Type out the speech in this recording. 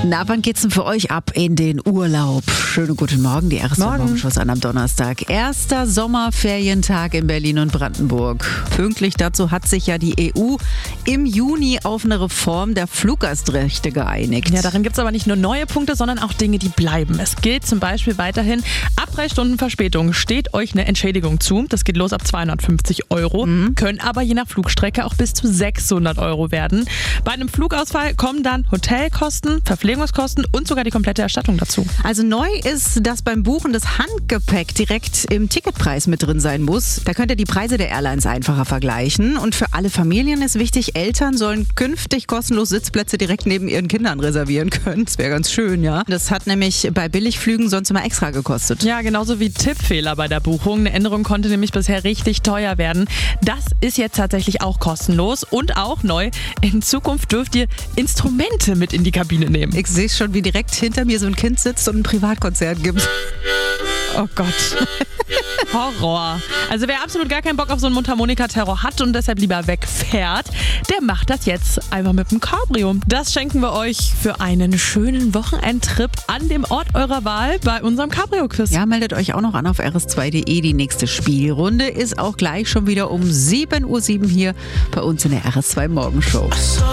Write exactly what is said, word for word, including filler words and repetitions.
Na, wann geht's denn für euch ab in den Urlaub? Schönen guten Morgen, die erste Morgenschuss an am Donnerstag. Erster Sommerferientag in Berlin und Brandenburg. Pünktlich dazu hat sich ja die E U im Juni auf eine Reform der Fluggastrechte geeinigt. Ja, darin gibt es aber nicht nur neue Punkte, sondern auch Dinge, die bleiben. Es gilt zum Beispiel weiterhin, ab drei Stunden Verspätung steht euch eine Entschädigung zu. Das geht los ab zweihundertfünfzig Euro, mhm. können aber je nach Flugstrecke auch bis zu sechshundert Euro werden. Bei einem Flugausfall kommen dann Hotelkosten, Verpflegungskosten und sogar die komplette Erstattung dazu. Also neu ist, dass beim Buchen das Handgepäck direkt im Ticketpreis mit drin sein muss. Da könnt ihr die Preise der Airlines einfacher vergleichen. Und für alle Familien ist wichtig, Eltern sollen künftig kostenlos Sitzplätze direkt neben ihren Kindern reservieren können. Das wäre ganz schön, ja. Das hat nämlich bei Billigflügen sonst immer extra gekostet. Ja, genauso wie Tippfehler bei der Buchung. Eine Änderung konnte nämlich bisher richtig teuer werden. Das ist jetzt tatsächlich auch kostenlos und auch neu. In Zukunft dürft ihr Instrumente mit in die Kabine nehmen. Ich sehe schon, wie direkt hinter mir so ein Kind sitzt und ein Privatkonzert gibt. Oh Gott. Horror. Also wer absolut gar keinen Bock auf so einen Mundharmonika-Terror hat und deshalb lieber wegfährt, der macht das jetzt einfach mit dem Cabrio. Das schenken wir euch für einen schönen Wochenendtrip an dem Ort eurer Wahl bei unserem Cabrio-Quiz. Ja, meldet euch auch noch an auf r s zwei punkt d e. Die nächste Spielrunde ist auch gleich schon wieder um sieben Uhr sieben hier bei uns in der R S zwei Morgenshow.